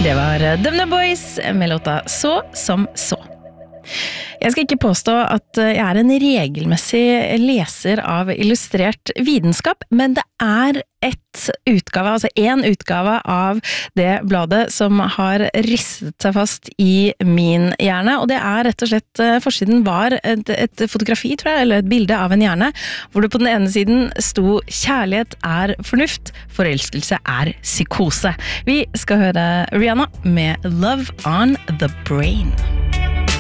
Det var Dumne Boys med låta Så som så. Jeg skal ikke påstå at jeg er en regelmessig leser av illustrert vitenskap, men det er en utgave av det bladet som har ristet seg fast i min hjerne, og det er rett og slett, forsiden var et fotografi, tror jeg, eller et bilde av en hjerne, hvor det på den ene siden sto «Kjærlighet er fornuft, forelskelse er psykose». Vi skal høre Rihanna med Love on the Brain.